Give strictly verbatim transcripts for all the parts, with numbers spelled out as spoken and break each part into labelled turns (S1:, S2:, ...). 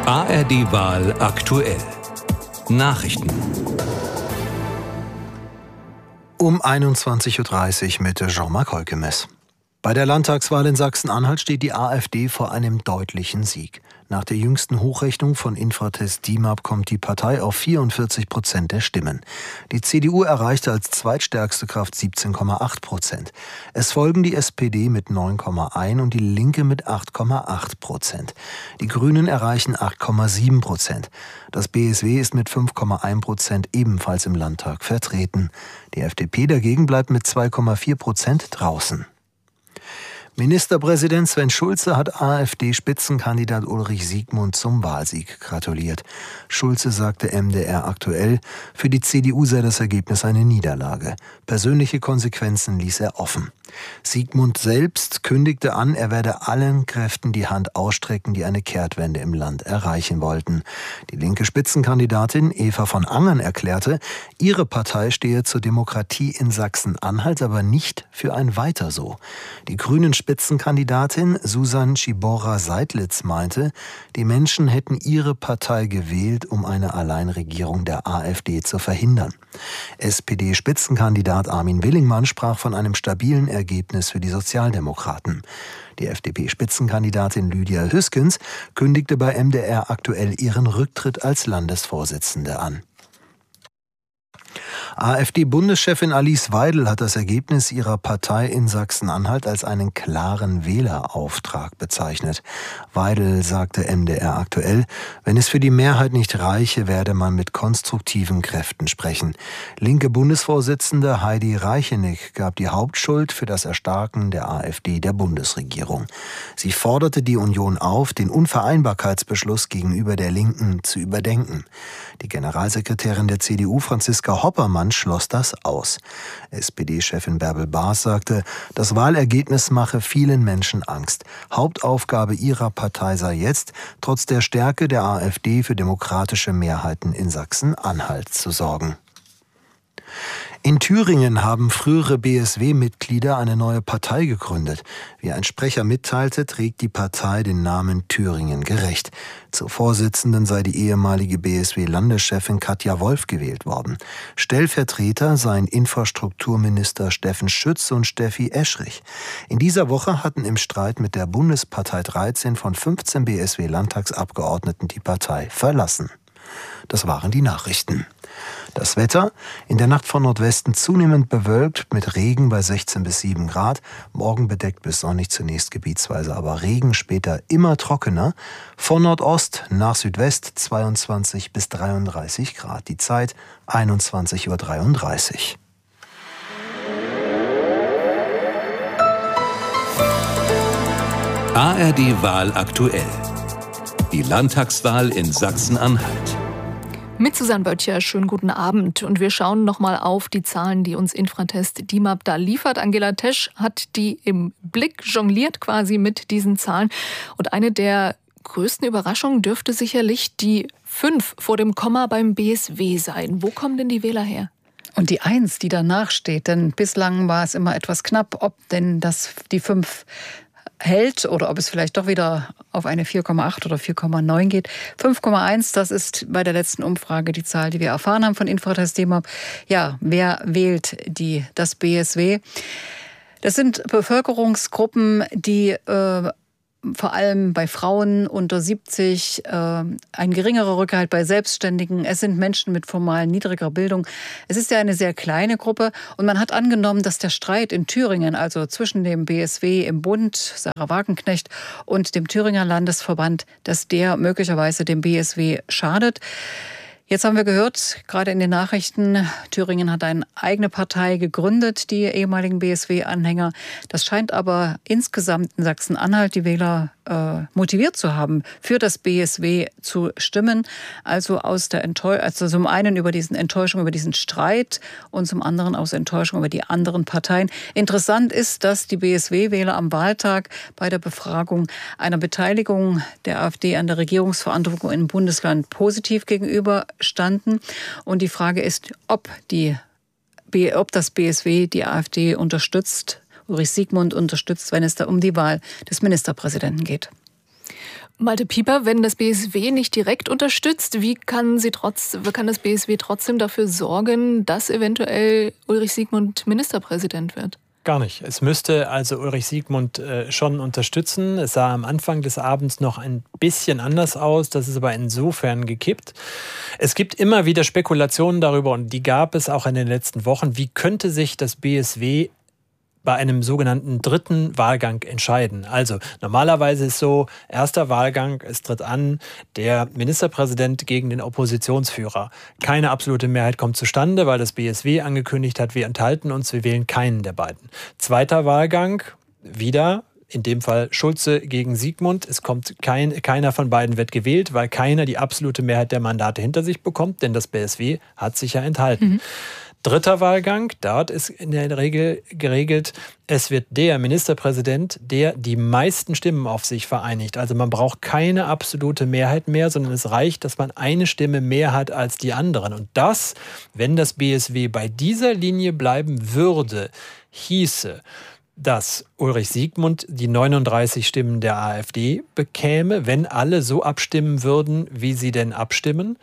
S1: A R D-Wahl aktuell. Nachrichten.
S2: Um einundzwanzig Uhr dreißig mit Jean-Marc Holkemes. Bei der Landtagswahl in Sachsen-Anhalt steht die AfD vor einem deutlichen Sieg. Nach der jüngsten Hochrechnung von Infratest DIMAP kommt die Partei auf vierundvierzig Prozent der Stimmen. Die C D U erreichte als zweitstärkste Kraft siebzehn Komma acht Prozent. Es folgen die S P D mit neun Komma eins und die Linke mit acht Komma acht Prozent. Die Grünen erreichen acht Komma sieben Prozent. Das B S W ist mit fünf Komma eins Prozent ebenfalls im Landtag vertreten. Die F D P dagegen bleibt mit zwei Komma vier Prozent draußen. Ministerpräsident Sven Schulze hat AfD-Spitzenkandidat Ulrich Siegmund zum Wahlsieg gratuliert. Schulze sagte M D R aktuell, für die C D U sei das Ergebnis eine Niederlage. Persönliche Konsequenzen ließ er offen. Siegmund selbst kündigte an, er werde allen Kräften die Hand ausstrecken, die eine Kehrtwende im Land erreichen wollten. Die linke Spitzenkandidatin Eva von Angern erklärte, ihre Partei stehe zur Demokratie in Sachsen-Anhalt, aber nicht für ein Weiter so. Die grünen Spitzenkandidatin Susan Schibora-Seidlitz meinte, die Menschen hätten ihre Partei gewählt, um eine Alleinregierung der AfD zu verhindern. S P D-Spitzenkandidat Armin Willingmann sprach von einem stabilen Ergebnis für die Sozialdemokraten. Die F D P-Spitzenkandidatin Lydia Hüskens kündigte bei M D R aktuell ihren Rücktritt als Landesvorsitzende an. AfD-Bundeschefin Alice Weidel hat das Ergebnis ihrer Partei in Sachsen-Anhalt als einen klaren Wählerauftrag bezeichnet. Weidel sagte M D R aktuell, wenn es für die Mehrheit nicht reiche, werde man mit konstruktiven Kräften sprechen. Linke Bundesvorsitzende Heidi Reichenig gab die Hauptschuld für das Erstarken der AfD der Bundesregierung. Sie forderte die Union auf, den Unvereinbarkeitsbeschluss gegenüber der Linken zu überdenken. Die Generalsekretärin der C D U, Franziska Hoppermann, schloss das aus. S P D-Chefin Bärbel Baas sagte, das Wahlergebnis mache vielen Menschen Angst. Hauptaufgabe ihrer Partei sei jetzt, trotz der Stärke der AfD für demokratische Mehrheiten in Sachsen-Anhalt zu sorgen. In Thüringen haben frühere B S W-Mitglieder eine neue Partei gegründet. Wie ein Sprecher mitteilte, trägt die Partei den Namen Thüringen gerecht. Zur Vorsitzenden sei die ehemalige B S W-Landeschefin Katja Wolf gewählt worden. Stellvertreter seien Infrastrukturminister Steffen Schütz und Steffi Eschrich. In dieser Woche hatten im Streit mit der Bundespartei dreizehn von fünfzehn B S W-Landtagsabgeordneten die Partei verlassen. Das waren die Nachrichten. Das Wetter: in der Nacht von Nordwesten zunehmend bewölkt mit Regen bei sechzehn bis sieben Grad. Morgen bedeckt bis sonnig, zunächst gebietsweise aber Regen, später immer trockener. Von Nordost nach Südwest zweiundzwanzig bis dreiunddreißig Grad. Die Zeit einundzwanzig Uhr dreiunddreißig.
S1: A R D-Wahl aktuell. Die Landtagswahl in Sachsen-Anhalt.
S3: Mit Susanne Böttcher, schönen guten Abend. Und wir schauen nochmal auf die Zahlen, die uns Infratest DIMAP da liefert. Angela Tesch hat die im Blick, jongliert quasi mit diesen Zahlen. Und eine der größten Überraschungen dürfte sicherlich die fünf vor dem Komma beim B S W sein. Wo kommen denn die Wähler her?
S4: Und die eins, die danach steht, denn bislang war es immer etwas knapp, ob denn das die fünf hält oder ob es vielleicht doch wieder auf eine vier Komma acht oder vier Komma neun geht. fünf Komma eins, das ist bei der letzten Umfrage die Zahl, die wir erfahren haben von Infratest DIMAP. Ja, wer wählt die, das B S W? Das sind Bevölkerungsgruppen, die äh, vor allem bei Frauen unter siebzig, äh, ein geringerer Rückhalt bei Selbstständigen. Es sind Menschen mit formal niedriger Bildung. Es ist ja eine sehr kleine Gruppe und man hat angenommen, dass der Streit in Thüringen, also zwischen dem B S W im Bund, Sarah Wagenknecht, und dem Thüringer Landesverband, dass der möglicherweise dem B S W schadet. Jetzt haben wir gehört, gerade in den Nachrichten, Thüringen hat eine eigene Partei gegründet, die ehemaligen B S W-Anhänger. Das scheint aber insgesamt in Sachsen-Anhalt die Wähler äh, motiviert zu haben, für das B S W zu stimmen. Also aus der Enttäuschung, also zum einen über diesen Enttäuschung über diesen Streit und zum anderen aus Enttäuschung über die anderen Parteien. Interessant ist, dass die B S W-Wähler am Wahltag bei der Befragung einer Beteiligung der AfD an der Regierungsverantwortung im Bundesland positiv gegenüber standen. Und die Frage ist, ob, die, ob das B S W die AfD unterstützt, Ulrich Siegmund unterstützt, wenn es da um die Wahl des Ministerpräsidenten geht.
S3: Malte Pieper, wenn das B S W nicht direkt unterstützt, wie kann, sie trotz, kann das B S W trotzdem dafür sorgen, dass eventuell Ulrich Siegmund Ministerpräsident wird?
S5: Gar nicht. Es müsste also Ulrich Siegmund äh, schon unterstützen. Es sah am Anfang des Abends noch ein bisschen anders aus. Das ist aber insofern gekippt. Es gibt immer wieder Spekulationen darüber, und die gab es auch in den letzten Wochen, wie könnte sich das B S W bei einem sogenannten dritten Wahlgang entscheiden. Also normalerweise ist so, erster Wahlgang, es tritt an, der Ministerpräsident gegen den Oppositionsführer. Keine absolute Mehrheit kommt zustande, weil das B S W angekündigt hat, wir enthalten uns, wir wählen keinen der beiden. Zweiter Wahlgang, wieder in dem Fall Schulze gegen Siegmund. Es kommt kein, keiner von beiden wird gewählt, weil keiner die absolute Mehrheit der Mandate hinter sich bekommt, denn das B S W hat sich ja enthalten. Mhm. Dritter Wahlgang, dort ist in der Regel geregelt, es wird der Ministerpräsident, der die meisten Stimmen auf sich vereinigt. Also man braucht keine absolute Mehrheit mehr, sondern es reicht, dass man eine Stimme mehr hat als die anderen. Und das, wenn das B S W bei dieser Linie bleiben würde, hieße, dass Ulrich Siegmund die neununddreißig Stimmen der AfD bekäme, wenn alle so abstimmen würden, wie sie denn abstimmen.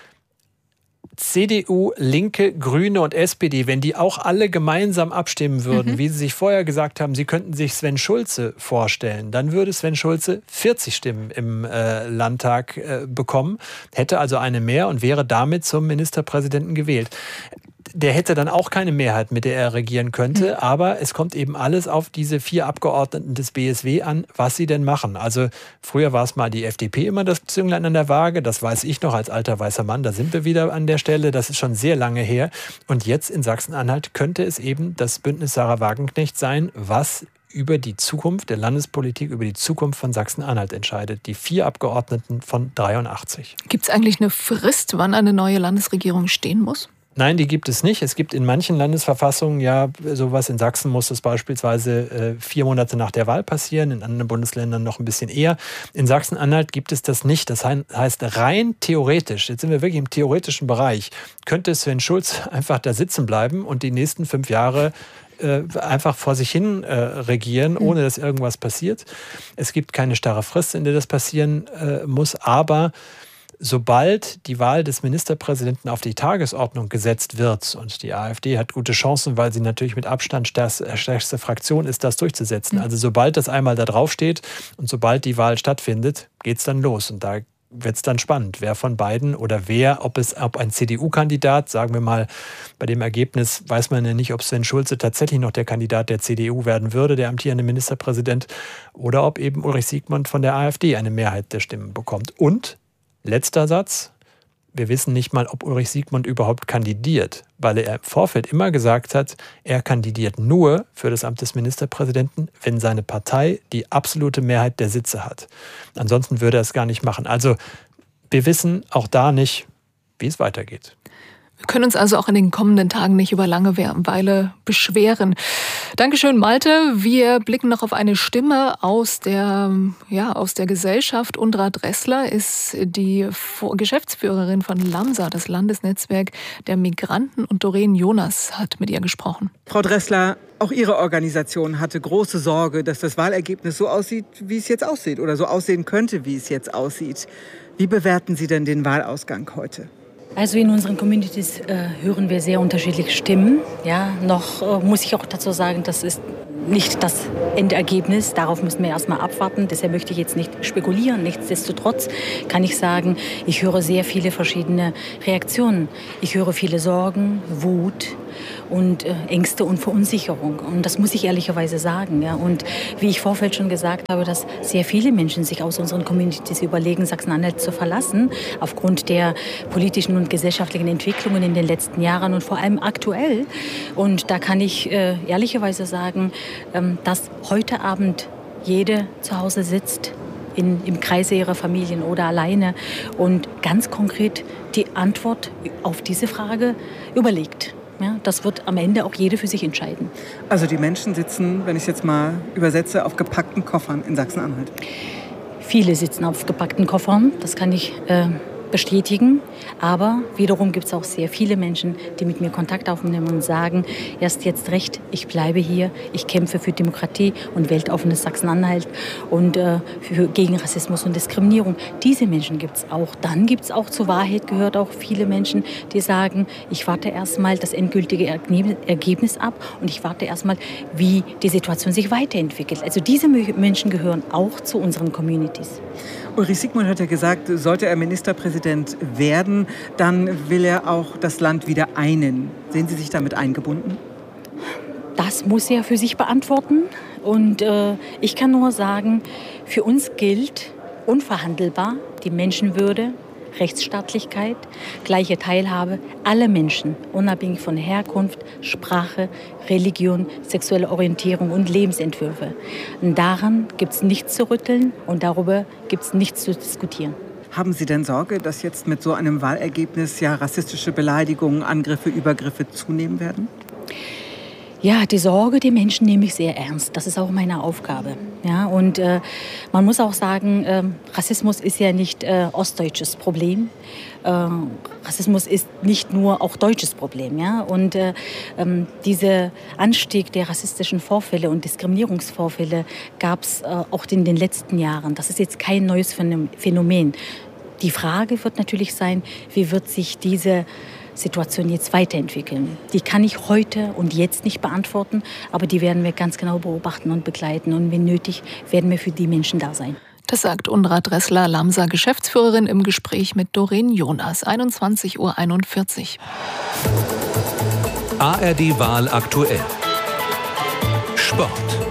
S5: C D U, Linke, Grüne und S P D, wenn die auch alle gemeinsam abstimmen würden, mhm. wie sie sich vorher gesagt haben, sie könnten sich Sven Schulze vorstellen, dann würde Sven Schulze vierzig Stimmen im äh, Landtag äh, bekommen, hätte also eine mehr und wäre damit zum Ministerpräsidenten gewählt. Der hätte dann auch keine Mehrheit, mit der er regieren könnte, mhm. aber es kommt eben alles auf diese vier Abgeordneten des B S W an, was sie denn machen. Also früher war es mal die F D P immer das Zünglein an der Waage, das weiß ich noch als alter weißer Mann, da sind wir wieder an der Stelle, das ist schon sehr lange her. Und jetzt in Sachsen-Anhalt könnte es eben das Bündnis Sarah Wagenknecht sein, was über die Zukunft der Landespolitik, über die Zukunft von Sachsen-Anhalt entscheidet. Die vier Abgeordneten von dreiundachtzig.
S3: Gibt es eigentlich eine Frist, wann eine neue Landesregierung stehen muss?
S5: Nein, die gibt es nicht. Es gibt in manchen Landesverfassungen ja sowas. In Sachsen muss das beispielsweise äh, vier Monate nach der Wahl passieren, in anderen Bundesländern noch ein bisschen eher. In Sachsen-Anhalt gibt es das nicht. Das heißt, rein theoretisch, jetzt sind wir wirklich im theoretischen Bereich, könnte Sven Schulz einfach da sitzen bleiben und die nächsten fünf Jahre äh, einfach vor sich hin äh, regieren, ohne dass irgendwas passiert. Es gibt keine starre Frist, in der das passieren äh, muss, aber sobald die Wahl des Ministerpräsidenten auf die Tagesordnung gesetzt wird, und die AfD hat gute Chancen, weil sie natürlich mit Abstand stärkste Fraktion ist, das durchzusetzen. Also sobald das einmal da drauf steht und sobald die Wahl stattfindet, geht es dann los. Und da wird es dann spannend, wer von beiden oder wer, ob es ob ein C D U-Kandidat, sagen wir mal, bei dem Ergebnis weiß man ja nicht, ob Sven Schulze tatsächlich noch der Kandidat der C D U werden würde, der amtierende Ministerpräsident, oder ob eben Ulrich Siegmund von der AfD eine Mehrheit der Stimmen bekommt. Und letzter Satz. Wir wissen nicht mal, ob Ulrich Siegmund überhaupt kandidiert, weil er im Vorfeld immer gesagt hat, er kandidiert nur für das Amt des Ministerpräsidenten, wenn seine Partei die absolute Mehrheit der Sitze hat. Ansonsten würde er es gar nicht machen. Also wir wissen auch da nicht, wie es weitergeht.
S3: Wir können uns also auch in den kommenden Tagen nicht über Langeweile beschweren. Dankeschön, Malte. Wir blicken noch auf eine Stimme aus der, ja, aus der Gesellschaft. Undra Dressler ist die Geschäftsführerin von LAMSA, das Landesnetzwerk der Migranten. Und Doreen Jonas hat mit ihr gesprochen.
S6: Frau Dressler, auch Ihre Organisation hatte große Sorge, dass das Wahlergebnis so aussieht, wie es jetzt aussieht, oder so aussehen könnte, wie es jetzt aussieht. Wie bewerten Sie denn den Wahlausgang heute?
S7: Also in unseren Communities äh, hören wir sehr unterschiedliche Stimmen. Ja, noch äh, muss ich auch dazu sagen, das ist nicht das Endergebnis. Darauf müssen wir erstmal abwarten. Deshalb möchte ich jetzt nicht spekulieren. Nichtsdestotrotz kann ich sagen, ich höre sehr viele verschiedene Reaktionen. Ich höre viele Sorgen, Wut und äh, Ängste und Verunsicherung. Und das muss ich ehrlicherweise sagen. Ja. Und wie ich vorfeld schon gesagt habe, dass sehr viele Menschen sich aus unseren Communities überlegen, Sachsen-Anhalt zu verlassen, aufgrund der politischen und gesellschaftlichen Entwicklungen in den letzten Jahren und vor allem aktuell. Und da kann ich äh, ehrlicherweise sagen, ähm, dass heute Abend jede zu Hause sitzt, in, im Kreise ihrer Familien oder alleine und ganz konkret die Antwort auf diese Frage überlegt. Ja, das wird am Ende auch jede für sich entscheiden.
S6: Also die Menschen sitzen, wenn ich es jetzt mal übersetze, auf gepackten Koffern in Sachsen-Anhalt?
S7: Viele sitzen auf gepackten Koffern, das kann ich äh, bestätigen. Aber wiederum gibt es auch sehr viele Menschen, die mit mir Kontakt aufnehmen und sagen, erst jetzt recht, ich bleibe hier, ich kämpfe für Demokratie und weltoffenes Sachsen-Anhalt und äh, für, gegen Rassismus und Diskriminierung. Diese Menschen gibt es auch. Dann gibt es auch, zur Wahrheit gehört auch viele Menschen, die sagen, ich warte erst mal das endgültige Ergebnis ab und ich warte erst mal, wie die Situation sich weiterentwickelt. Also diese Menschen gehören auch zu unseren Communities.
S6: Ulrich Siegmund hat ja gesagt, sollte er Ministerpräsident werden, dann will er auch das Land wieder einen. Sehen Sie sich damit eingebunden?
S7: Das muss er für sich beantworten. Und äh, ich kann nur sagen, für uns gilt unverhandelbar die Menschenwürde, Rechtsstaatlichkeit, gleiche Teilhabe aller Menschen, unabhängig von Herkunft, Sprache, Religion, sexuelle Orientierung und Lebensentwürfe. Und daran gibt es nichts zu rütteln und darüber gibt es nichts zu diskutieren.
S6: Haben Sie denn Sorge, dass jetzt mit so einem Wahlergebnis ja rassistische Beleidigungen, Angriffe, Übergriffe zunehmen werden?
S7: Ja, die Sorge der Menschen nehme ich sehr ernst. Das ist auch meine Aufgabe. Ja, und äh, man muss auch sagen, äh, Rassismus ist ja nicht äh, ostdeutsches Problem. Äh, Rassismus ist nicht nur auch deutsches Problem. Ja? Und äh, ähm, dieser Anstieg der rassistischen Vorfälle und Diskriminierungsvorfälle gab es äh, auch in den letzten Jahren. Das ist jetzt kein neues Phänomen. Die Frage wird natürlich sein, wie wird sich diese Situation jetzt weiterentwickeln. Die kann ich heute und jetzt nicht beantworten, aber die werden wir ganz genau beobachten und begleiten. Und wenn nötig, werden wir für die Menschen da sein.
S3: Das sagt Undra Dressler-Lamser, Geschäftsführerin, im Gespräch mit Doreen Jonas. einundzwanzig Uhr einundvierzig.
S1: A R D-Wahl aktuell. Sport.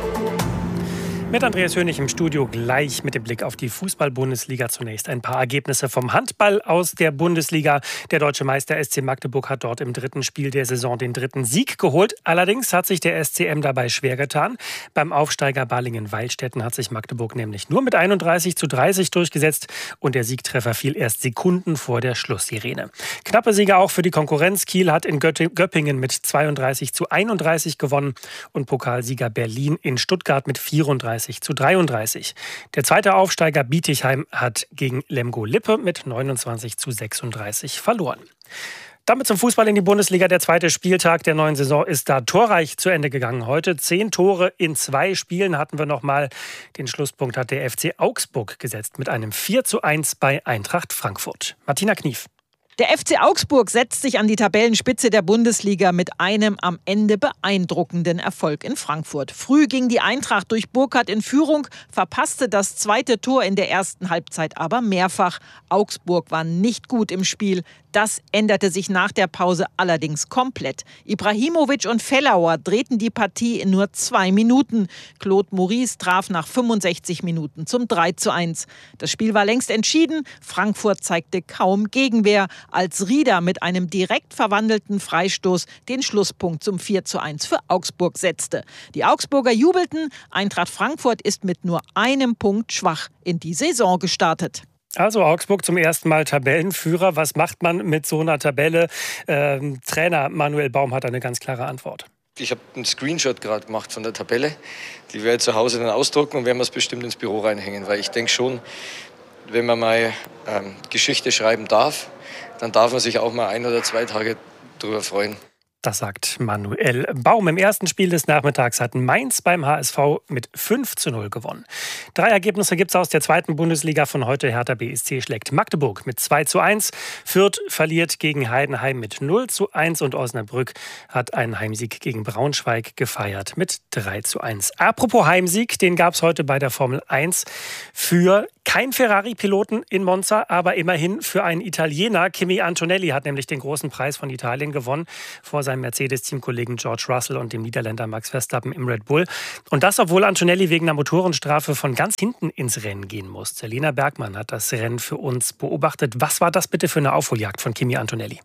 S8: Mit Andreas Hönig im Studio, gleich mit dem Blick auf die Fußball-Bundesliga. Zunächst ein paar Ergebnisse vom Handball aus der Bundesliga. Der deutsche Meister S C Magdeburg hat dort im dritten Spiel der Saison den dritten Sieg geholt. Allerdings hat sich der S C M dabei schwer getan. Beim Aufsteiger Balingen-Weilstätten hat sich Magdeburg nämlich nur mit einunddreißig zu dreißig durchgesetzt und der Siegtreffer fiel erst Sekunden vor der Schlusssirene. Knappe Siege auch für die Konkurrenz. Kiel hat in Göppingen mit zweiunddreißig zu einunddreißig gewonnen und Pokalsieger Berlin in Stuttgart mit vierunddreißig zu dreiunddreißig. Der zweite Aufsteiger Bietigheim hat gegen Lemgo Lippe mit neunundzwanzig zu sechsunddreißig verloren. Damit zum Fußball in die Bundesliga. Der zweite Spieltag der neuen Saison ist da torreich zu Ende gegangen heute. Zehn Tore in zwei Spielen hatten wir noch mal. Den Schlusspunkt hat der F C Augsburg gesetzt mit einem vier zu eins bei Eintracht Frankfurt. Martina Knief.
S9: Der F C Augsburg setzt sich an die Tabellenspitze der Bundesliga mit einem am Ende beeindruckenden Erfolg in Frankfurt. Früh ging die Eintracht durch Burkhardt in Führung, verpasste das zweite Tor in der ersten Halbzeit aber mehrfach. Augsburg war nicht gut im Spiel. Das änderte sich nach der Pause allerdings komplett. Ibrahimovic und Fellauer drehten die Partie in nur zwei Minuten. Claude Maurice traf nach fünfundsechzig Minuten zum drei zu eins. Das Spiel war längst entschieden. Frankfurt zeigte kaum Gegenwehr, als Rieder mit einem direkt verwandelten Freistoß den Schlusspunkt zum vier zu eins für Augsburg setzte. Die Augsburger jubelten. Eintracht Frankfurt ist mit nur einem Punkt schwach in die Saison gestartet.
S8: Also Augsburg zum ersten Mal Tabellenführer. Was macht man mit so einer Tabelle? Ähm, Trainer Manuel Baum hat eine ganz klare Antwort.
S10: Ich habe einen Screenshot gerade gemacht von der Tabelle. Die werde ich zu Hause dann ausdrucken und werden wir es bestimmt ins Büro reinhängen. Weil ich denke schon, wenn man mal ähm, Geschichte schreiben darf, dann darf man sich auch mal ein oder zwei Tage drüber freuen.
S8: Das sagt Manuel Baum. Im ersten Spiel des Nachmittags hat Mainz beim H S V mit fünf zu null gewonnen. Drei Ergebnisse gibt es aus der zweiten Bundesliga von heute. Hertha B S C schlägt Magdeburg mit zwei zu eins. Fürth verliert gegen Heidenheim mit null zu eins. Und Osnabrück hat einen Heimsieg gegen Braunschweig gefeiert mit drei zu eins. Apropos Heimsieg, den gab es heute bei der Formel eins für kein Ferrari-Piloten in Monza, aber immerhin für einen Italiener. Kimi Antonelli hat nämlich den großen Preis von Italien gewonnen vor seinem Mercedes-Teamkollegen George Russell und dem Niederländer Max Verstappen im Red Bull. Und das, obwohl Antonelli wegen einer Motorenstrafe von ganz hinten ins Rennen gehen musste. Lena Bergmann hat das Rennen für uns beobachtet. Was war das bitte für eine Aufholjagd von Kimi Antonelli?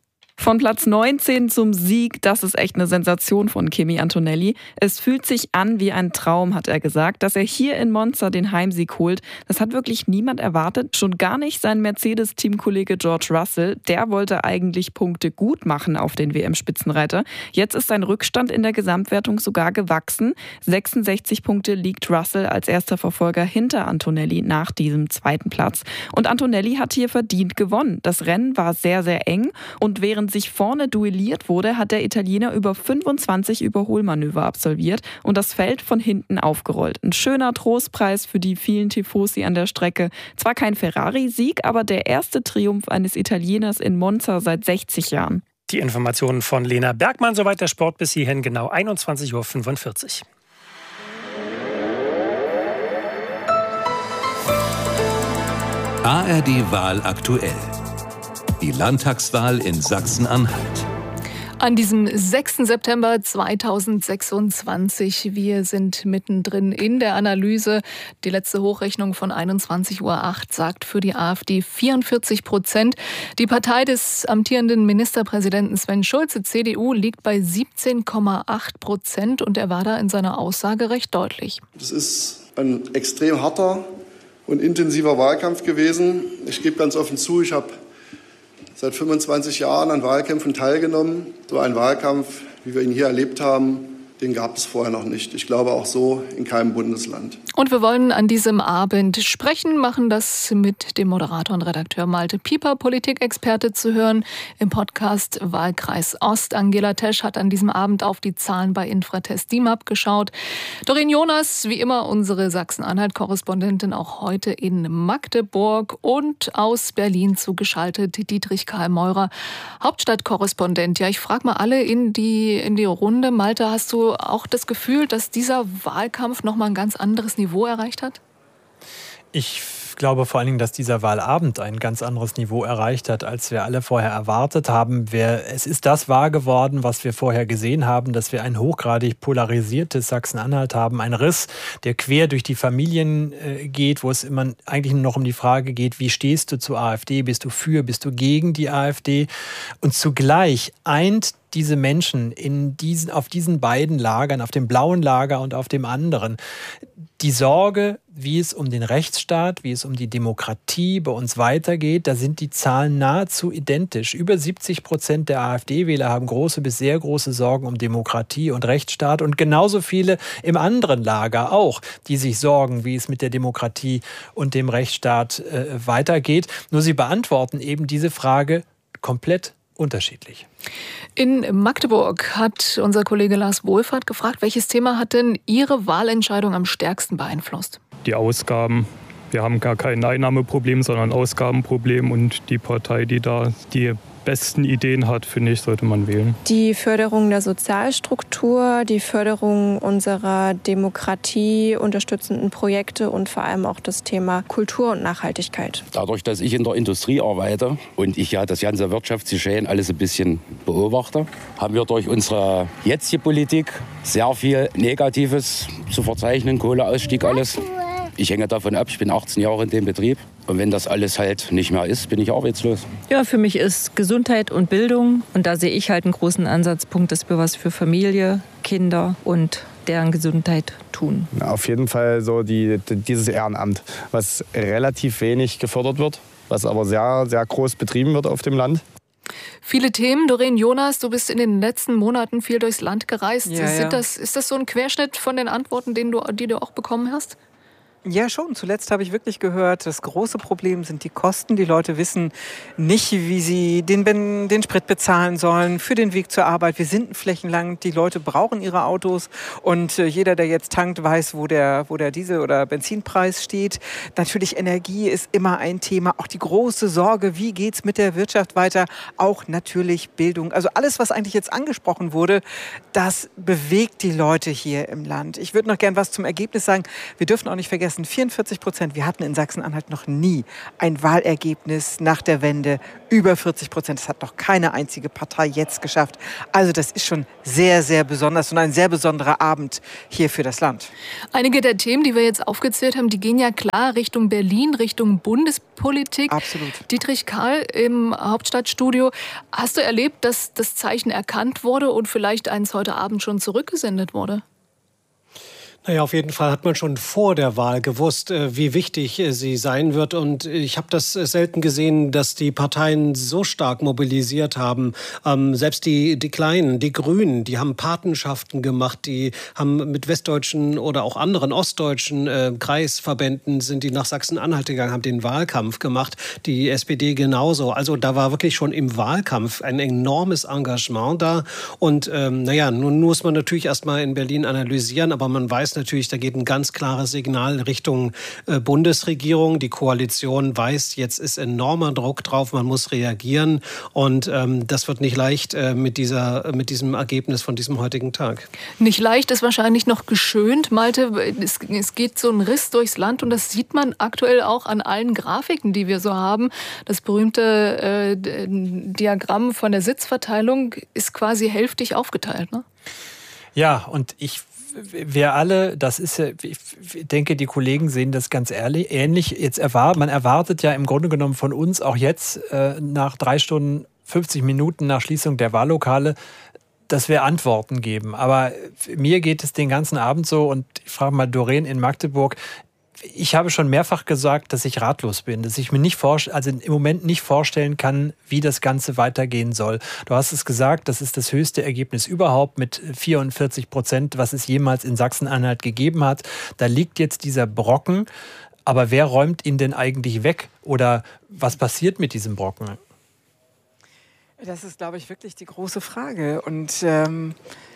S11: Von Platz neunzehn zum Sieg, das ist echt eine Sensation von Kimi Antonelli. Es fühlt sich an wie ein Traum, hat er gesagt, dass er hier in Monza den Heimsieg holt. Das hat wirklich niemand erwartet, schon gar nicht sein Mercedes-Teamkollege George Russell. Der wollte eigentlich Punkte gut machen auf den W M-Spitzenreiter. Jetzt ist sein Rückstand in der Gesamtwertung sogar gewachsen. sechsundsechzig Punkte liegt Russell als erster Verfolger hinter Antonelli nach diesem zweiten Platz. Und Antonelli hat hier verdient gewonnen. Das Rennen war sehr, sehr eng und während sich vorne duelliert wurde, hat der Italiener über fünfundzwanzig Überholmanöver absolviert und das Feld von hinten aufgerollt. Ein schöner Trostpreis für die vielen Tifosi an der Strecke. Zwar kein Ferrari-Sieg, aber der erste Triumph eines Italieners in Monza seit sechzig Jahren.
S8: Die Informationen von Lena Bergmann. Soweit der Sport bis hierhin, genau einundzwanzig Uhr fünfundvierzig.
S1: A R D-Wahl aktuell. Die Landtagswahl in Sachsen-Anhalt.
S3: An diesem sechsten September zweitausendsechsundzwanzig. Wir sind mittendrin in der Analyse. Die letzte Hochrechnung von einundzwanzig Uhr acht sagt für die AfD vierundvierzig Prozent. Die Partei des amtierenden Ministerpräsidenten Sven Schulze, C D U, liegt bei siebzehn Komma acht Prozent und er war da in seiner Aussage recht deutlich.
S12: Das ist ein extrem harter und intensiver Wahlkampf gewesen. Ich gebe ganz offen zu, ich habe seit fünfundzwanzig Jahren an Wahlkämpfen teilgenommen. So ein Wahlkampf, wie wir ihn hier erlebt haben, den gab es vorher noch nicht. Ich glaube auch so in keinem Bundesland.
S3: Und wir wollen an diesem Abend sprechen, machen das mit dem Moderator und Redakteur Malte Pieper, Politikexperte zu hören im Podcast Wahlkreis Ost. Angela Tesch hat an diesem Abend auf die Zahlen bei Infratest D I M A P geschaut. Doreen Jonas, wie immer unsere Sachsen-Anhalt-Korrespondentin, auch heute in Magdeburg und aus Berlin zugeschaltet Dietrich Karl Meurer, Hauptstadtkorrespondent. Ja, ich frage mal alle in die, in die Runde. Malte, hast du auch das Gefühl, dass dieser Wahlkampf nochmal ein ganz anderes Niveau erreicht hat?
S5: Ich glaube vor allen Dingen, dass dieser Wahlabend ein ganz anderes Niveau erreicht hat, als wir alle vorher erwartet haben. Es ist das wahr geworden, was wir vorher gesehen haben, dass wir ein hochgradig polarisiertes Sachsen-Anhalt haben. Ein Riss, der quer durch die Familien geht, wo es immer eigentlich nur noch um die Frage geht, wie stehst du zur AfD? Bist du für, bist du gegen die AfD? Und zugleich eint diese Menschen in diesen, auf diesen beiden Lagern, auf dem blauen Lager und auf dem anderen, die Sorge, wie es um den Rechtsstaat, wie es um die Demokratie bei uns weitergeht, da sind die Zahlen nahezu identisch. Über siebzig Prozent der AfD-Wähler haben große bis sehr große Sorgen um Demokratie und Rechtsstaat und genauso viele im anderen Lager auch, die sich sorgen, wie es mit der Demokratie und dem Rechtsstaat äh, weitergeht. Nur sie beantworten eben diese Frage komplett unterschiedlich.
S3: In Magdeburg hat unser Kollege Lars Wohlfahrt gefragt, welches Thema hat denn Ihre Wahlentscheidung am stärksten beeinflusst?
S13: Die Ausgaben. Wir haben gar kein Einnahmeproblem, sondern ein Ausgabenproblem. Und die Partei, die da die besten Ideen hat, finde ich, sollte man wählen.
S14: Die Förderung der Sozialstruktur, die Förderung unserer Demokratie unterstützenden Projekte und vor allem auch das Thema Kultur und Nachhaltigkeit.
S15: Dadurch, dass ich in der Industrie arbeite und ich ja das ganze Wirtschaftsgeschehen alles ein bisschen beobachte, haben wir durch unsere jetzige Politik sehr viel Negatives zu verzeichnen, Kohleausstieg, alles. Ich hänge davon ab, ich bin achtzehn Jahre in dem Betrieb. Und wenn das alles halt nicht mehr ist, bin ich arbeitslos.
S16: Ja, für mich ist Gesundheit und Bildung. Und da sehe ich halt einen großen Ansatzpunkt, dass wir was für Familie, Kinder und deren Gesundheit tun.
S17: Auf jeden Fall so die, dieses Ehrenamt, was relativ wenig gefördert wird, was aber sehr, sehr groß betrieben wird auf dem Land.
S3: Viele Themen. Doreen Jonas, du bist in den letzten Monaten viel durchs Land gereist.
S6: Ja,
S3: Sind
S6: ja.
S3: Das, ist das so ein Querschnitt von den Antworten, den du, die du auch bekommen hast?
S6: Ja, schon. Zuletzt habe ich wirklich gehört, das große Problem sind die Kosten. Die Leute wissen nicht, wie sie den, den Sprit bezahlen sollen für den Weg zur Arbeit. Wir sind ein Flächenland. Die Leute brauchen ihre Autos. Und jeder, der jetzt tankt, weiß, wo der, wo der Diesel- oder Benzinpreis steht. Natürlich, Energie ist immer ein Thema. Auch die große Sorge, wie geht's mit der Wirtschaft weiter? Auch natürlich Bildung. Also alles, was eigentlich jetzt angesprochen wurde, das bewegt die Leute hier im Land. Ich würde noch gern was zum Ergebnis sagen. Wir dürfen auch nicht vergessen, Das sind vierundvierzig Prozent. Wir hatten in Sachsen-Anhalt noch nie ein Wahlergebnis nach der Wende über vierzig Prozent. Das hat noch keine einzige Partei jetzt geschafft. Also das ist schon sehr, sehr besonders und ein sehr besonderer Abend hier für das Land.
S3: Einige der Themen, die wir jetzt aufgezählt haben, die gehen ja klar Richtung Berlin, Richtung Bundespolitik.
S6: Absolut.
S3: Dietrich Kahl im Hauptstadtstudio. Hast du erlebt, dass das Zeichen erkannt wurde und vielleicht eins heute Abend schon zurückgesendet wurde?
S18: Naja, auf jeden Fall hat man schon vor der Wahl gewusst, wie wichtig sie sein wird. Und ich habe das selten gesehen, dass die Parteien so stark mobilisiert haben. Ähm, selbst die, die Kleinen, die Grünen, die haben Patenschaften gemacht. Die haben mit westdeutschen oder auch anderen ostdeutschen äh, Kreisverbänden sind die nach Sachsen-Anhalt gegangen, haben den Wahlkampf gemacht. Die S P D genauso. Also da war wirklich schon im Wahlkampf ein enormes Engagement da. Und ähm, naja, nun muss man natürlich erst mal in Berlin analysieren, aber man weiß natürlich, da geht ein ganz klares Signal Richtung äh, Bundesregierung. Die Koalition weiß, jetzt ist enormer Druck drauf, man muss reagieren. Und ähm, das wird nicht leicht äh, mit, dieser, mit diesem Ergebnis von diesem heutigen Tag.
S3: Nicht leicht ist wahrscheinlich noch geschönt, Malte. Es, es geht so ein Riss durchs Land und das sieht man aktuell auch an allen Grafiken, die wir so haben. Das berühmte äh, Diagramm von der Sitzverteilung ist quasi hälftig aufgeteilt, ne?
S5: Ja, und ich Wir alle, das ist ja, ich denke, die Kollegen sehen das ganz ehrlich, ähnlich. Jetzt erwartet, man erwartet ja im Grunde genommen von uns auch jetzt äh, nach drei Stunden, fünfzig Minuten nach Schließung der Wahllokale, dass wir Antworten geben. Aber mir geht es den ganzen Abend so, und ich frage mal Doreen in Magdeburg, ich habe schon mehrfach gesagt, dass ich ratlos bin, dass ich mir nicht vorst- also im Moment nicht vorstellen kann, wie das Ganze weitergehen soll. Du hast es gesagt, das ist das höchste Ergebnis überhaupt mit vierundvierzig Prozent, was es jemals in Sachsen-Anhalt gegeben hat. Da liegt jetzt dieser Brocken, aber wer räumt ihn denn eigentlich weg? Oder was passiert mit diesem Brocken?
S6: Das ist, glaube ich, wirklich die große Frage. Und ähm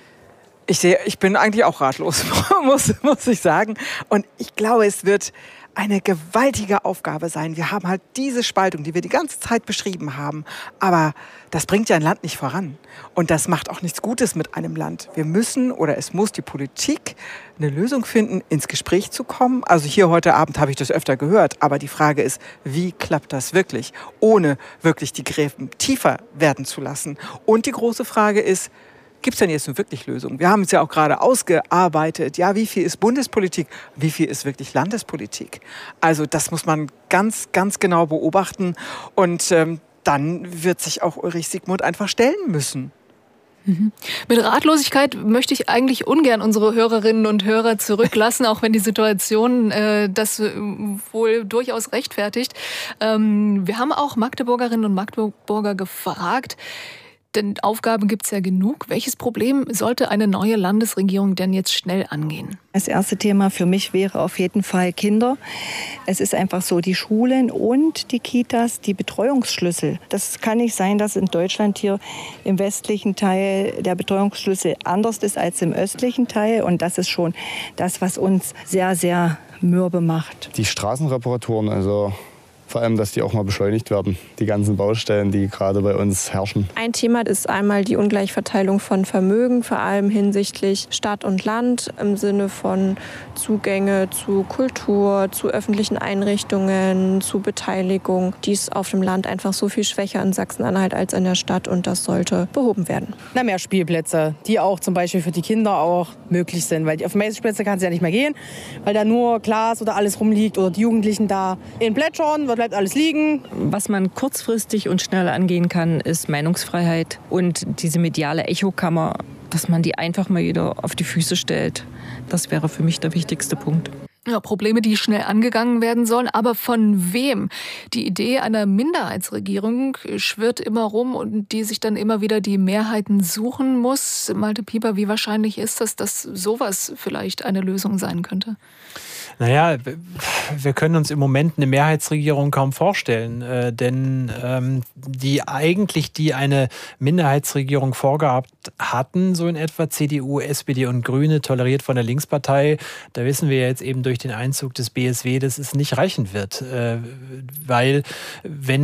S6: Ich, sehe, ich bin eigentlich auch ratlos, muss, muss ich sagen. Und ich glaube, es wird eine gewaltige Aufgabe sein. Wir haben halt diese Spaltung, die wir die ganze Zeit beschrieben haben. Aber das bringt ja ein Land nicht voran. Und das macht auch nichts Gutes mit einem Land. Wir müssen oder es muss die Politik eine Lösung finden, ins Gespräch zu kommen. Also hier heute Abend habe ich das öfter gehört. Aber die Frage ist, wie klappt das wirklich, ohne wirklich die Gräben tiefer werden zu lassen? Und die große Frage ist, gibt es denn jetzt nun wirklich Lösungen? Wir haben es ja auch gerade ausgearbeitet. Ja, wie viel ist Bundespolitik? Wie viel ist wirklich Landespolitik? Also das muss man ganz, ganz genau beobachten. Und ähm, dann wird sich auch Ulrich Siegmund einfach stellen müssen.
S3: Mhm. Mit Ratlosigkeit möchte ich eigentlich ungern unsere Hörerinnen und Hörer zurücklassen, auch wenn die Situation äh, das wohl durchaus rechtfertigt. Ähm, wir haben auch Magdeburgerinnen und Magdeburger gefragt, denn Aufgaben gibt es ja genug. Welches Problem sollte eine neue Landesregierung denn jetzt schnell angehen?
S19: Das erste Thema für mich wäre auf jeden Fall Kinder. Es ist einfach so, die Schulen und die Kitas, die Betreuungsschlüssel. Das kann nicht sein, dass in Deutschland hier im westlichen Teil der Betreuungsschlüssel anders ist als im östlichen Teil. Und das ist schon das, was uns sehr, sehr mürbe macht.
S17: Die Straßenreparaturen, also vor allem, dass die auch mal beschleunigt werden, die ganzen Baustellen, die gerade bei uns herrschen.
S14: Ein Thema ist einmal die Ungleichverteilung von Vermögen, vor allem hinsichtlich Stadt und Land im Sinne von Zugänge zu Kultur, zu öffentlichen Einrichtungen, zu Beteiligung. Die ist auf dem Land einfach so viel schwächer in Sachsen-Anhalt als in der Stadt und das sollte behoben werden.
S20: Na, mehr Spielplätze, die auch zum Beispiel für die Kinder auch möglich sind, weil auf Mäßigplätze kann es ja nicht mehr gehen, weil da nur Glas oder alles rumliegt oder die Jugendlichen da in Plätschern, bleibt alles liegen.
S16: Was man kurzfristig und schnell angehen kann, ist Meinungsfreiheit und diese mediale Echokammer, dass man die einfach mal wieder auf die Füße stellt. Das wäre für mich der wichtigste Punkt.
S3: Ja, Probleme, die schnell angegangen werden sollen. Aber von wem? Die Idee einer Minderheitsregierung schwirrt immer rum und die sich dann immer wieder die Mehrheiten suchen muss. Malte Pieper, wie wahrscheinlich ist das, dass sowas vielleicht eine Lösung sein könnte?
S5: Naja, wir können uns im Moment eine Mehrheitsregierung kaum vorstellen, äh, denn ähm, die eigentlich, die eine Minderheitsregierung vorgehabt hatten, so in etwa C D U, S P D und Grüne, toleriert von der Linkspartei, da wissen wir jetzt eben durch den Einzug des B S W, dass es nicht reichen wird, äh, weil wenn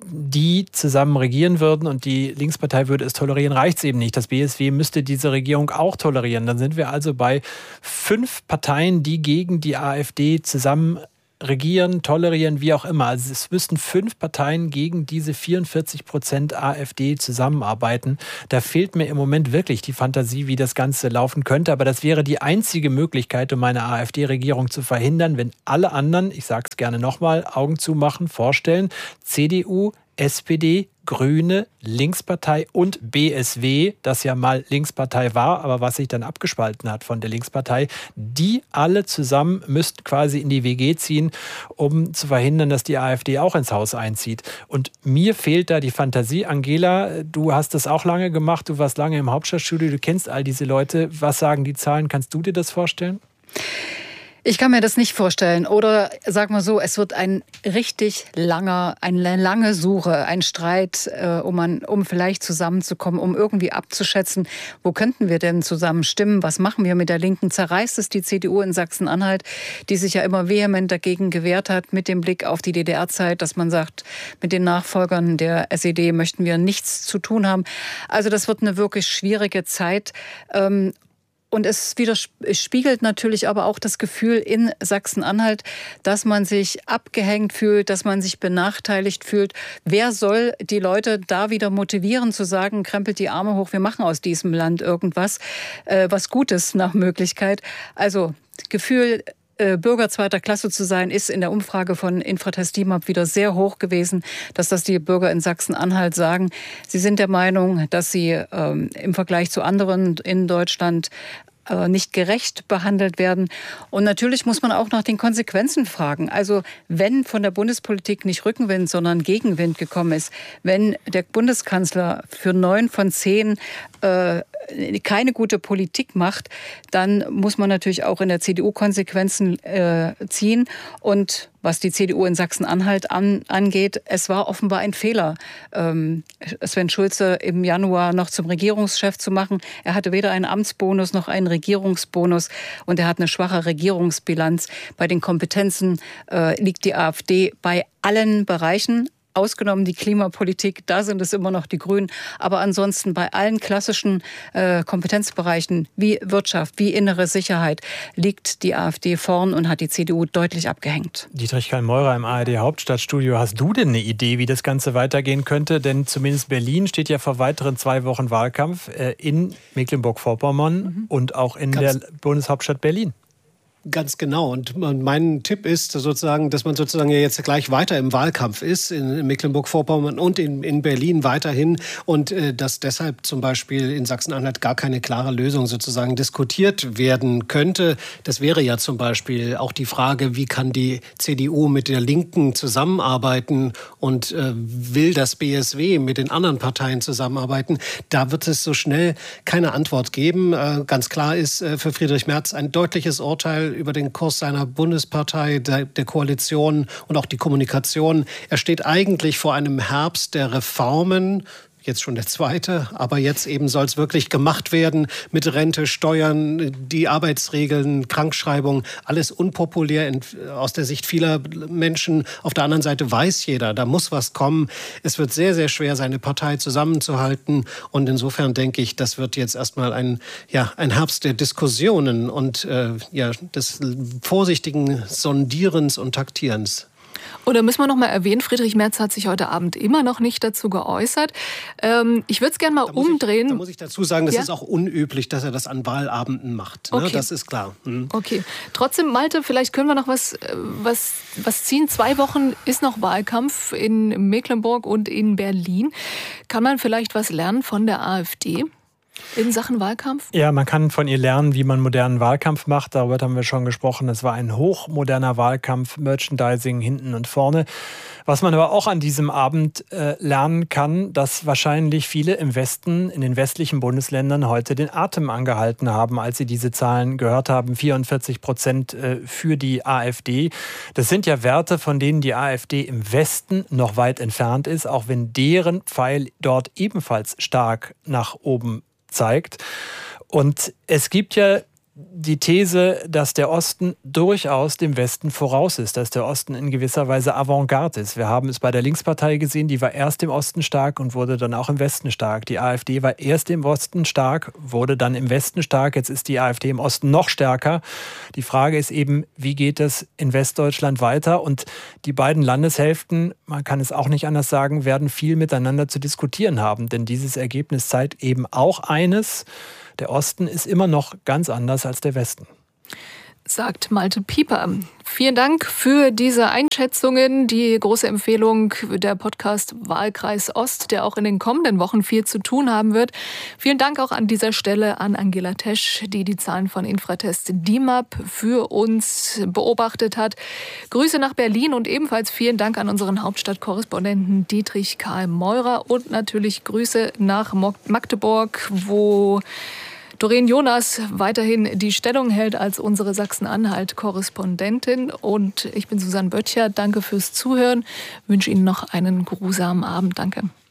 S5: die zusammen regieren würden und die Linkspartei würde es tolerieren, reicht es eben nicht. Das B S W müsste diese Regierung auch tolerieren. Dann sind wir also bei fünf Parteien, die gegen die AfD zusammen regieren, tolerieren, wie auch immer. Also es müssten fünf Parteien gegen diese vierundvierzig Prozent AfD zusammenarbeiten. Da fehlt mir im Moment wirklich die Fantasie, wie das Ganze laufen könnte. Aber das wäre die einzige Möglichkeit, um eine AfD-Regierung zu verhindern, wenn alle anderen, ich sage es gerne nochmal, Augen zumachen, vorstellen, C D U, S P D, Grüne, Linkspartei und B S W, das ja mal Linkspartei war, aber was sich dann abgespalten hat von der Linkspartei, die alle zusammen müssten quasi in die W G ziehen, um zu verhindern, dass die AfD auch ins Haus einzieht. Und mir fehlt da die Fantasie. Angela, du hast das auch lange gemacht, du warst lange im Hauptstadtstudio, du kennst all diese Leute. Was sagen die Zahlen? Kannst du dir das vorstellen?
S4: Ich kann mir das nicht vorstellen. Oder sag mal so, es wird ein richtig langer, eine lange Suche, ein Streit, äh, um, an, um vielleicht zusammenzukommen, um irgendwie abzuschätzen, wo könnten wir denn zusammen stimmen? Was machen wir mit der Linken? Zerreißt es die C D U in Sachsen-Anhalt, die sich ja immer vehement dagegen gewehrt hat, mit dem Blick auf die D D R-Zeit, dass man sagt, mit den Nachfolgern der S E D möchten wir nichts zu tun haben. Also das wird eine wirklich schwierige Zeit. Ähm, Und es spiegelt natürlich aber auch das Gefühl in Sachsen-Anhalt, dass man sich abgehängt fühlt, dass man sich benachteiligt fühlt. Wer soll die Leute da wieder motivieren, zu sagen, krempelt die Arme hoch, wir machen aus diesem Land irgendwas, äh, was Gutes nach Möglichkeit. Also Gefühl, äh, Bürger zweiter Klasse zu sein, ist in der Umfrage von Infratest DIMAP wieder sehr hoch gewesen, dass das die Bürger in Sachsen-Anhalt sagen. Sie sind der Meinung, dass sie ähm, im Vergleich zu anderen in Deutschland nicht gerecht behandelt werden. Und natürlich muss man auch nach den Konsequenzen fragen. Also wenn von der Bundespolitik nicht Rückenwind, sondern Gegenwind gekommen ist, wenn der Bundeskanzler für neun von zehn äh, keine gute Politik macht, dann muss man natürlich auch in der C D U Konsequenzen äh, ziehen. Und was die C D U in Sachsen-Anhalt an, angeht, es war offenbar ein Fehler, ähm, Sven Schulze im Januar noch zum Regierungschef zu machen. Er hatte weder einen Amtsbonus noch einen Regierungsbonus und er hat eine schwache Regierungsbilanz. Bei den Kompetenzen äh, liegt die AfD bei allen Bereichen. Ausgenommen die Klimapolitik, da sind es immer noch die Grünen. Aber ansonsten bei allen klassischen äh, Kompetenzbereichen wie Wirtschaft, wie innere Sicherheit liegt die AfD vorn und hat die C D U deutlich abgehängt.
S5: Dietrich Kallmeurer im A R D Hauptstadtstudio. Hast du denn eine Idee, wie das Ganze weitergehen könnte? Denn zumindest Berlin steht ja vor weiteren zwei Wochen Wahlkampf äh, in Mecklenburg-Vorpommern mhm. und auch in Ganz der Bundeshauptstadt Berlin.
S18: Ganz genau. Und mein Tipp ist sozusagen, dass man sozusagen ja jetzt gleich weiter im Wahlkampf ist, in Mecklenburg-Vorpommern und in, in Berlin weiterhin. Und äh, dass deshalb zum Beispiel in Sachsen-Anhalt gar keine klare Lösung sozusagen diskutiert werden könnte. Das wäre ja zum Beispiel auch die Frage, wie kann die C D U mit der Linken zusammenarbeiten und äh, will das B S W mit den anderen Parteien zusammenarbeiten? Da wird es so schnell keine Antwort geben. Äh, ganz klar ist äh, für Friedrich Merz ein deutliches Urteil über den Kurs seiner Bundespartei, der, der Koalition und auch die Kommunikation. Er steht eigentlich vor einem Herbst der Reformen. Jetzt schon der zweite, aber jetzt eben soll es wirklich gemacht werden mit Rente, Steuern, die Arbeitsregeln, Krankschreibung, alles unpopulär in, aus der Sicht vieler Menschen. Auf der anderen Seite weiß jeder, da muss was kommen. Es wird sehr, sehr schwer, seine Partei zusammenzuhalten und insofern denke ich, das wird jetzt erstmal ein, ja, ein Herbst der Diskussionen und äh, ja, des vorsichtigen Sondierens und Taktierens.
S3: Oder müssen wir noch mal erwähnen, Friedrich Merz hat sich heute Abend immer noch nicht dazu geäußert. Ähm, ich würde es gerne mal
S18: da
S3: umdrehen.
S18: Ich, da muss ich dazu sagen, das
S3: ja?
S18: ist auch unüblich, dass er das an Wahlabenden macht. Ne?
S3: Okay.
S18: Das ist klar. Mhm.
S3: Okay. Trotzdem, Malte, vielleicht können wir noch was, was, was ziehen. Zwei Wochen ist noch Wahlkampf in Mecklenburg und in Berlin. Kann man vielleicht was lernen von der AfD? In Sachen Wahlkampf?
S5: Ja, man kann von ihr lernen, wie man modernen Wahlkampf macht. Darüber haben wir schon gesprochen. Es war ein hochmoderner Wahlkampf, Merchandising hinten und vorne. Was man aber auch an diesem Abend äh, lernen kann, dass wahrscheinlich viele im Westen, in den westlichen Bundesländern heute den Atem angehalten haben, als sie diese Zahlen gehört haben. vierundvierzig Prozent äh, für die AfD. Das sind ja Werte, von denen die AfD im Westen noch weit entfernt ist, auch wenn deren Pfeil dort ebenfalls stark nach oben zeigt. Und es gibt ja die These, dass der Osten durchaus dem Westen voraus ist, dass der Osten in gewisser Weise Avantgarde ist. Wir haben es bei der Linkspartei gesehen, die war erst im Osten stark und wurde dann auch im Westen stark. Die AfD war erst im Osten stark, wurde dann im Westen stark. Jetzt ist die AfD im Osten noch stärker. Die Frage ist eben, wie geht es in Westdeutschland weiter? Und die beiden Landeshälften, man kann es auch nicht anders sagen, werden viel miteinander zu diskutieren haben. Denn dieses Ergebnis zeigt eben auch eines: Der Osten ist immer noch ganz anders als der Westen.
S3: Sagt Malte Pieper. Vielen Dank für diese Einschätzungen. Die große Empfehlung, der Podcast Wahlkreis Ost, der auch in den kommenden Wochen viel zu tun haben wird. Vielen Dank auch an dieser Stelle an Angela Tesch, die die Zahlen von Infratest D I M A P für uns beobachtet hat. Grüße nach Berlin und ebenfalls vielen Dank an unseren Hauptstadtkorrespondenten Dietrich Karl Meurer und natürlich Grüße nach Magdeburg, wo Doreen Jonas weiterhin die Stellung hält als unsere Sachsen-Anhalt-Korrespondentin. Und ich bin Susanne Böttcher. Danke fürs Zuhören. Ich wünsche Ihnen noch einen geruhsamen Abend. Danke.